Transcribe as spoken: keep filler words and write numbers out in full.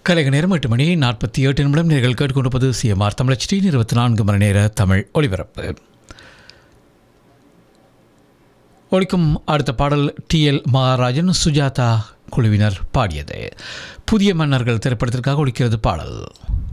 கலைக நேரம் எட்டு மணி நாற்பத்தி எட்டு நிமிடம் நீங்கள் கேட்டுக்கொண்டிருப்பது சிஎம்ஆர் தமிழ் டி இருபத்தி நான்கு மணி நேர தமிழ் ஒலிபரப்பு. ஒலிக்கும் அடுத்த பாடல் டி எல் மகாராஜன் சுஜாதா குழுவினர் பாடியது. புதிய மன்னர்கள் திரைப்படத்திற்காக ஒலிக்கிறது பாடல்.